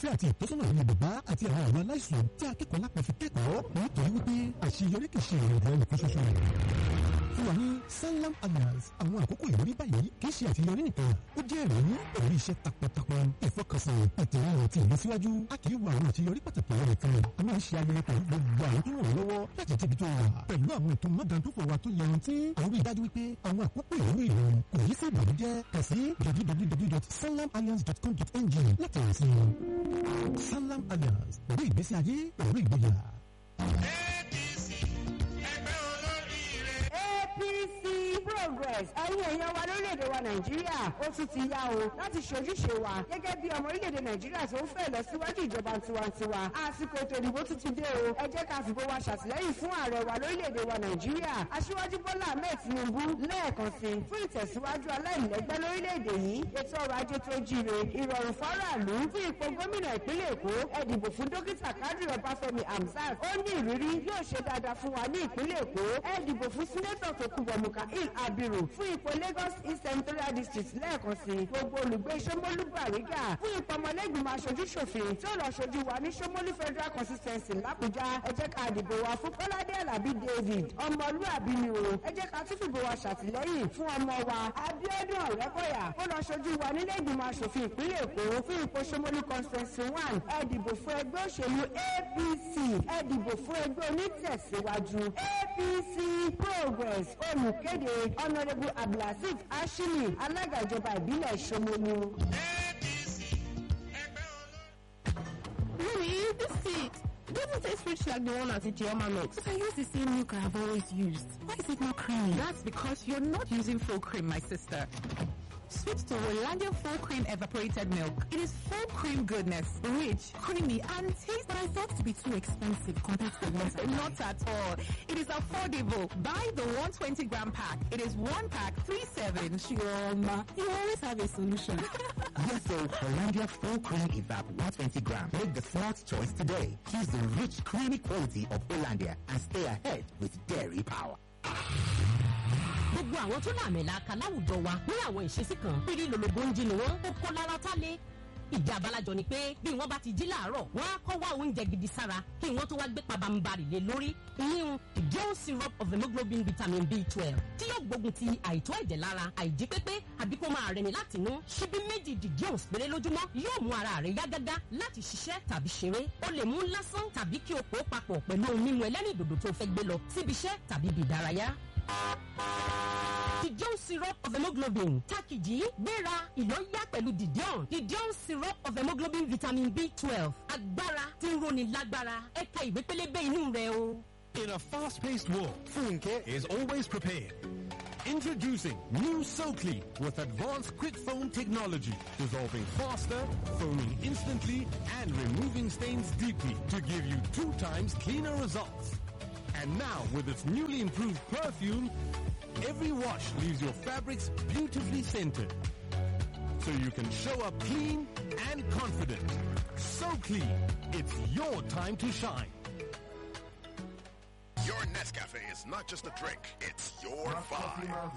ìfẹ́ àti ìtọ́sọ́nà ní bàbá àti àwọn àwọn aláìsàn tí akẹ́kọ̀ọ́ lápá fi kẹ́kọ̀ọ́ nítorí wípé àṣeyọrí kì í ṣe ìrìnàjò ẹnìkan ṣoṣo. fún wa ní Sanlam Alliance àwọn àkókò ìwúrí báyìí kì í ṣe àṣeyọrí nìkan ó jẹ́ ìròyìn pẹ̀lú iṣẹ́ takuntakun ìfọkànsìn ìtẹ̀wọ̀n àti ìlọsíwájú a kì í wo àwọn àṣeyọrí pàtàkì rẹ̀ nìkan a máa ń ṣe ayẹyẹ pẹ̀lú gbogbo àwọn tó ràn lọ́wọ́ láti débi tó wà pẹ̀lú àwọn ètò mọ́gàndófò wa tó yanrantí àwọn rí i dájú wípé àwọn àkókò ìwúrí ìròyìn kò yí sí ìbànújẹ́ kàn sí www.sanlamalliance.com.ng láti rìn sí i. Sanlam Alliance pẹ̀lú ìgbésí ayé pẹ̀lú ìgboyà. APC Progress ẹ̀yin èèyàn wa lórílẹ̀‐èdè wa Nàìjíríà ó tún ti yá o láti ṣojúṣe wa gẹ́gẹ́ bí ọmọ orílẹ̀‐èdè Nàìjíríà tó ń fẹ́ lọ síwájú ìjọba tiwantiwa àsìkò ètò ìdìbò tún ti dé o ẹ jẹ́ ká fìbò wa ṣàtìlẹ́yìn fún ààrẹ wa lórílẹ̀‐èdè wa Nàìjíríà Aṣíwájú Bọ́lá Ahmed Tinubu lẹ́ẹ̀kan sí fún ìtẹ̀síwájú aláìlẹ́gbẹ́ lórílẹ̀‐èdè yìí ètò ọrọ̀ ajé tó jíire ìrọ̀rùn fáráàlú fún ipò gómìnà ìpínlẹ̀ Èkó ẹ dìbò fún dókítà Kadri Ọbáfẹ́mi Hamzat ó ní ìrírí yóò ṣe dáadáa fún wa ní ìpínlẹ̀ Èkó ẹ dìbò fún sínétọ̀ Tókunbọ̀ Mukail Abiru fún ipò Lagos East Senatorial District lẹ́ẹ̀kan sí gbogbo olùgbé Ṣómólú Bàrígà fún ipò ọmọlẹ́gbìmọ̀ aṣojú-ṣòfin tí ó lọ ṣojú wa ní Ṣómólú Federal Constituency l'Àbújá ẹ jẹ́ ká dìbò wa fún Kọ́ládé Àlàbí David ọmọlúàbí ni o ẹ jẹ́ ká tún fìbò wa ṣàtìlẹ́yìn fún ọmọ wa Abíọ́dún Ọ̀rẹ́kọ̀yà ó lọ ṣojú wa nílé ìgbìmọ̀ aṣòfin ìpínlẹ̀ Èkó fún ipò Ṣómólú Constituency 1 ẹ dìbò fún ẹgbẹ́ òṣèlú APC ẹ dìbò fún ẹgbẹ́ onítẹ̀síwájú APC Progress olùkéde Honourable Abdulaziz Ashimi alága ìjọba ìbílẹ̀ Ṣómólú. Mommy, this seat doesn't taste rich like the one at Ijeoma Milk. But I use the same milk I have always used. Why is it not creamy? That's because you're not using full cream, my sister. Switch to Hollandia Full Cream Evaporated Milk. It is full cream goodness, rich, creamy, and tastes. But I thought it to be too expensive compared to the ones I Not at all. It is affordable. Buy the 120-gram pack. It is one pack, 3/7. Chioma, you always have a solution. Yes, so Hollandia Full Cream Evap 120 gram. Make the smart choice today. Choose the rich, creamy quality of Hollandia and stay ahead with dairy power. gbogbo àwọn tó làmìlaka láwùjọ wa ní àwọn ìṣesí kan pírí lòlògbò ń jí ni wọ́n ó kó lára tálé ìjà abalajọ ni pé bí wọ́n bá ti jí láàárọ̀ wọ́n á kọ́ wá oúnjẹ gidi sára kí wọ́n tó wá gbé pabambarì lé lórí ìyún Dion syrup of hemoglobin vitamin B12 tí yóò gbógun ti àìtó ẹ̀jẹ̀ lára àìjí pépé àbí kó máa rẹni láti inú ṣíbí méjì Dion péré lójúmọ́ yóò mú ara rẹ̀ yá gágá láti ṣiṣẹ́ tàbí ṣeré o lè mú lásán tàbí kí o pò ó papọ̀ pẹ̀lú ohun mímu ẹlẹ́rìndòdò tó fẹ́ gbé lọ síbi iṣẹ́ tàbí ibi ìdárayá. Dion syrup of hemoglobin takiji gbéra ìlọ́yà pẹ̀lú Dion syrup of hemoglobin vitamin B12 agbára tí ń roni lágbára ẹ̀ka ìwé pélébé inú rẹ̀ o. In a fast-paced world, Funke is always prepared. Introducing new SoClean with advanced quick foam technology, dissolving faster, foaming instantly, and removing stains deeply to give you 2 times cleaner results. And now, with its newly improved perfume, every wash leaves your fabrics beautifully scented. So you can show up clean and confident. So clean, it's your time to shine. Your Nescafe is not just a drink, it's your vibe.